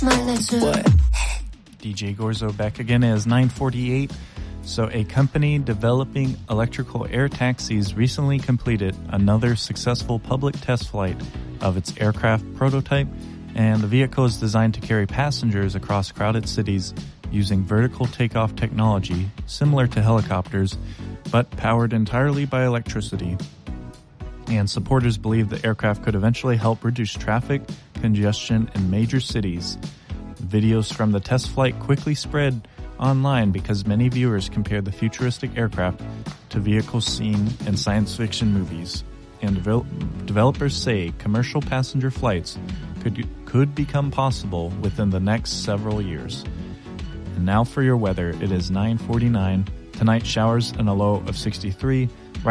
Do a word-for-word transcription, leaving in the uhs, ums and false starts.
What? D J Gorzo back again as nine forty-eight. So a company developing electrical air taxis recently completed another successful public test flight of its aircraft prototype, and the vehicle is designed to carry passengers across crowded cities using vertical takeoff technology similar to helicopters, but powered entirely by electricity. And supporters believe the aircraft could eventually help reduce traffic congestion in major cities. Videos from the test flight quickly spread online because many viewers compared the futuristic aircraft to vehicles seen in science fiction movies. And devel- developers say commercial passenger flights could could become possible within the next several years. And now for your weather. It is nine forty-nine. Tonight, showers and a low of sixty-three.